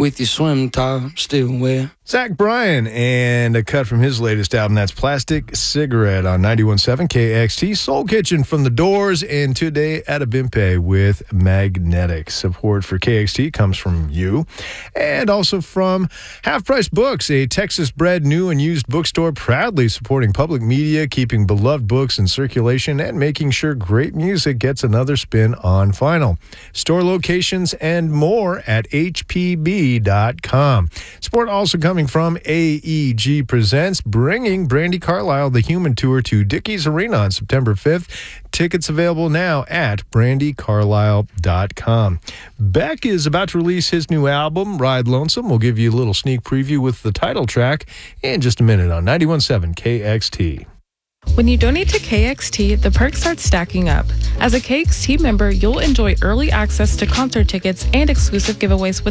with your swim top still wet. Zach Bryan and a cut from his latest album. That's Plastic Cigarette on 91.7 KXT. Soul Kitchen from the Doors, and today at Abimpe with Magnetic. Support for KXT comes from you and also from Half Price Books, a Texas-bred new and used bookstore proudly supporting public media, keeping beloved books in circulation, and making sure great music gets another spin on vinyl. Store locations and more at hpb.com. Support also coming from AEG Presents, bringing Brandi Carlile the Human Tour to Dickies Arena on September 5th. Tickets available now at brandicarlile.com. Beck is about to release his new album, Ride Lonesome. We'll give you a little sneak preview with the title track in just a minute on 91.7 KXT. When you donate to KXT, the perks start stacking up. As a KXT member, you'll enjoy early access to concert tickets and exclusive giveaways with